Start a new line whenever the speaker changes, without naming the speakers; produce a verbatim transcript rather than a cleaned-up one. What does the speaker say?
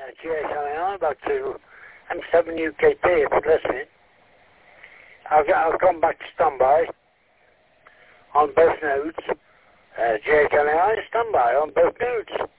uh, G A coming on back to M seven U K T if you're listening. I'll, get, I'll come back to standby on both nodes. Uh, G A coming on standby on both nodes.